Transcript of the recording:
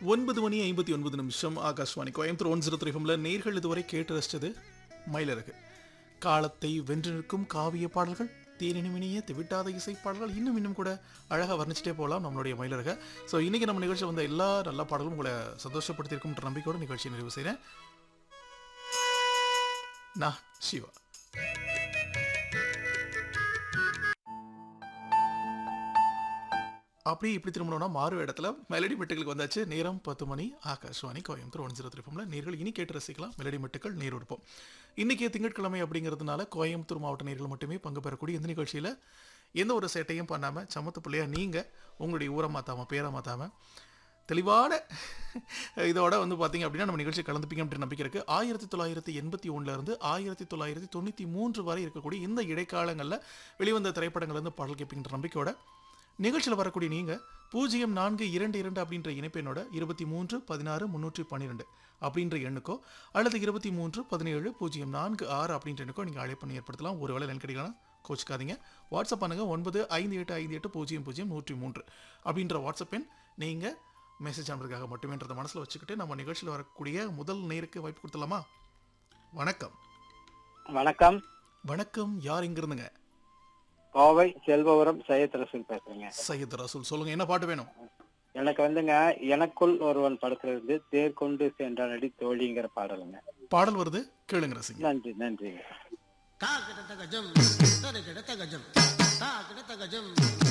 9:59 Akashvani Coimbatore 103 FM நேர்கள் இதுவரை கேட்டு ரசிச்சது மயிலழகு. காலத்தை வென்று நிற்கும் காவிய பாடல்கள், தேனினுமினிய திவிட்டாத இசை பாடல்கள், இன்னும் கூட அழகாக வர்ணிச்சுட்டே போகலாம் நம்மளுடைய மயிலழக. ஸோ இன்றைக்கி நம்ம நிகழ்ச்சியில் வந்த எல்லா நல்ல பாடல்களும் உங்களை சந்தோஷப்படுத்தியிருக்கும்ன்ற நம்பிக்கையோடு நிகழ்ச்சியை நிறைவு செய்கிறேன். நான் சிவா. அப்படி இப்படி திரும்பணும்னா மாறு இடத்துல மெலடி மெட்டுகளுக்கு வந்தாச்சு. நேரம் 10 மணி. ஆகாஷ்வாணி கோயம்புத்தூர் 103 FM நேர்கள் இனி கேட்டு ரசிக்கலாம் மெலடி மெட்டுக்கள் நேருப்போம். இன்றைக்கி திங்கட்கிழமை அப்படிங்கிறதுனால கோயம்புத்தூர் மாவட்ட நேர்கள் மட்டுமே பங்கு பெறக்கூடிய இந்த நிகழ்ச்சியில் எந்த ஒரு சேட்டையும் பண்ணாமல் சமத்து பிள்ளையாக நீங்கள் உங்களுடைய ஊரை மாற்றாமல் பேரை மாற்றாமல் தெளிவான இதோட பார்த்தீங்க அப்படின்னா நம்ம நிகழ்ச்சி கலந்துப்பீங்க அப்படின்னு நம்பிக்கை இருக்குது. 1981 1993 வரை இருக்கக்கூடிய இந்த இடைக்காலங்களில் வெளிவந்த திரைப்படங்கள்லேருந்து பாடல் கேட்பீங்கிற நம்பிக்கையோட நிகழ்ச்சியில் வரக்கூடிய நீங்கள் 0422 அப்படின்ற இணைப்பெண்ணோட 23 16 312 அப்படின்ற எண்ணுக்கோ அல்லது 23 17 046 அப்படின்ற எண்ணுக்கோ நீங்கள் அழைப்பு ஏற்படுத்தலாம். ஒரு வேளை லைன் கிடைக்கலாம் கோச்சிக்காதீங்க. வாட்ஸ்அப் பண்ணுங்கள் 9585810103 அப்படின்ற வாட்ஸ்அப் எண். நீங்கள் மெசேஜ் அனுப்புறதுக்காக மட்டுமேன்றதை மனசில் வச்சுக்கிட்டு நம்ம நிகழ்ச்சியில் வரக்கூடிய முதல் நேருக்கு வாய்ப்பு கொடுத்துடலாமா? வணக்கம். வணக்கம். வணக்கம். யார் இங்கிருந்துங்க? கோவை செல்வபுரம் சையத் ரசூல் பேசுறேங்க. சையத் ரசூல் சொல்லுங்க, என்ன பாட்டு வேணும்? எனக்கு எனக்குள் ஒருவன் படத்துல இருந்து தேர் கொண்டு சென்ற நடி தோழிங்கிற பாடலுங்க. பாடல் வருது, கேளுங்க ரசிங்க. நன்றி நன்றிங்க.